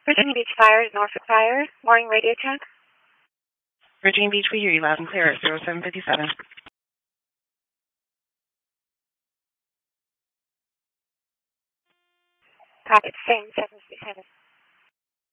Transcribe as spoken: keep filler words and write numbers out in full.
Virginia Beach Fire, Norfolk Fire. Morning radio check. Virginia Beach, we hear you loud and clear at zero seven fifty-seven. Packet same, seven fifty-seven.